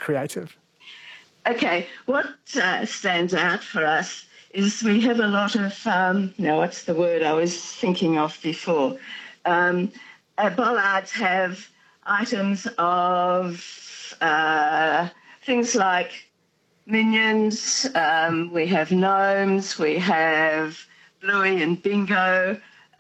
creative? Okay, what stands out for us is we have a lot of, now what's the word I was thinking of before? Our bollards have items of things like minions, we have gnomes, we have Bluey and Bingo.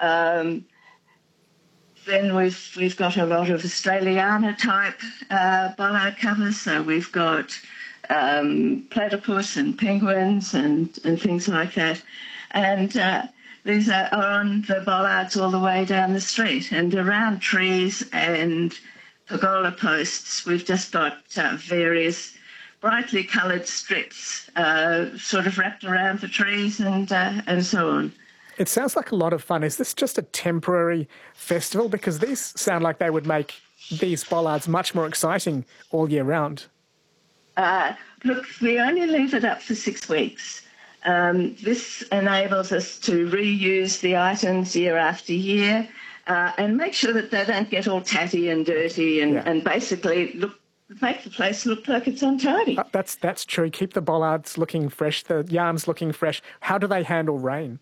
Then we've got a lot of Australiana type bollard covers, so we've got platypus and penguins and things like that. And these are on the bollards all the way down the street. And around trees and pergola posts, we've just got various brightly coloured strips sort of wrapped around the trees and so on. It sounds like a lot of fun. Is this just a temporary festival? Because these sound like they would make these bollards much more exciting all year round. Look, we only leave it up for 6 weeks. This enables us to reuse the items year after year and make sure that they don't get all tatty and dirty and basically make the place look like it's untidy. That's true. Keep the bollards looking fresh, the yarns looking fresh. How do they handle rain?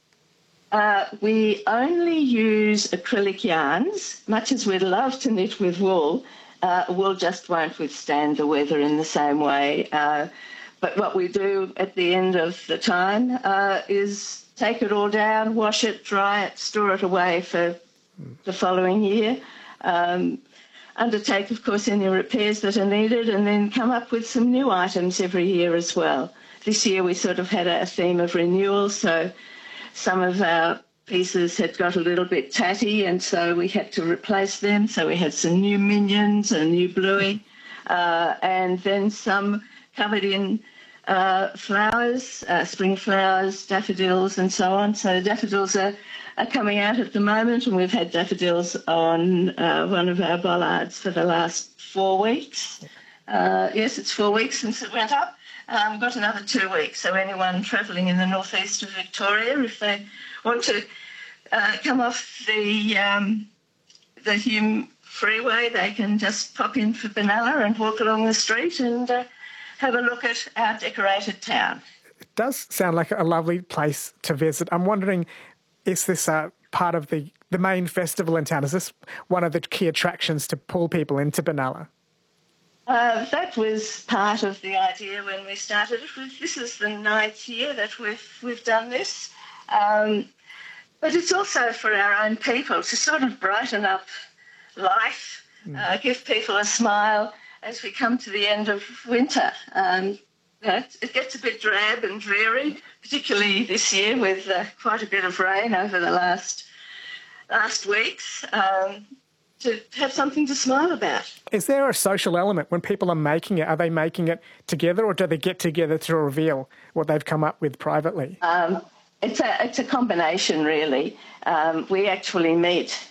We only use acrylic yarns. Much as we'd love to knit with wool, wool just won't withstand the weather in the same way. But what we do at the end of the time is take it all down, wash it, dry it, store it away for the following year. Undertake, of course, any repairs that are needed and then come up with some new items every year as well. This year we sort of had a theme of renewal, so some of our pieces had got a little bit tatty and so we had to replace them. So we had some new minions, a new Bluey, and then some covered in flowers, spring flowers, daffodils and so on. So daffodils are coming out at the moment, and we've had daffodils on one of our bollards for the last 4 weeks. Yes, it's 4 weeks since it went up. We've got another 2 weeks, so anyone travelling in the northeast of Victoria, if they want to come off the Hume Freeway, they can just pop in for Benalla and walk along the street and have a look at our decorated town. It does sound like a lovely place to visit. I'm wondering, is this part of the main festival in town? Is this one of the key attractions to pull people into Benalla? That was part of the idea when we started it. This is the 9th year that we've done this. But it's also for our own people to sort of brighten up life, give people a smile as we come to the end of winter. It gets a bit drab and dreary, particularly this year with quite a bit of rain over the last weeks. To have something to smile about. Is there a social element when people are making it? Are they making it together, or do they get together to reveal what they've come up with privately? It's a combination, really. We actually meet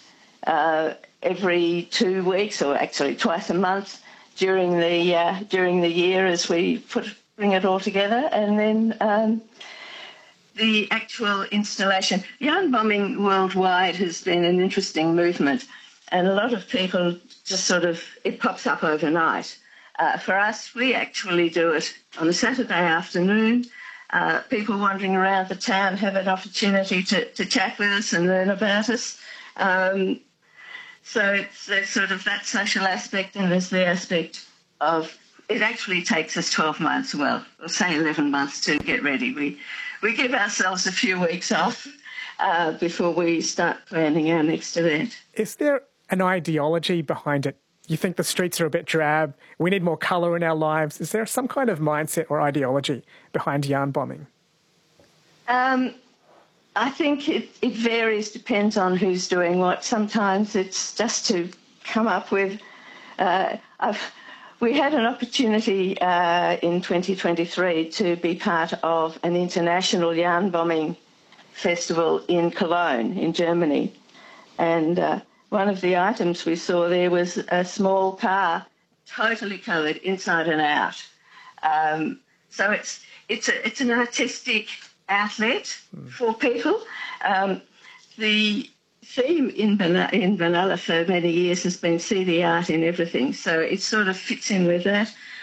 every 2 weeks, or actually twice a month during the year as we bring it all together, and then the actual installation. Yarn bombing worldwide has been an interesting movement. And a lot of people just it pops up overnight. For us, we actually do it on a Saturday afternoon. People wandering around the town have an opportunity to chat with us and learn about us. So there's sort of that social aspect, and there's the aspect of it actually takes us 12 months, well, say 11 months to get ready. We give ourselves a few weeks off before we start planning our next event. Is there an ideology behind it? You think the streets are a bit drab, we need more colour in our lives. Is there some kind of mindset or ideology behind yarn bombing? I think it varies, depends on who's doing what. Sometimes it's just to come up with... we had an opportunity in 2023 to be part of an international yarn bombing festival in Cologne, in Germany. And one of the items we saw there was a small car, totally coloured inside and out. So it's an artistic outlet for people. The theme in Benalla for many years has been see the art in everything, so it sort of fits in with that.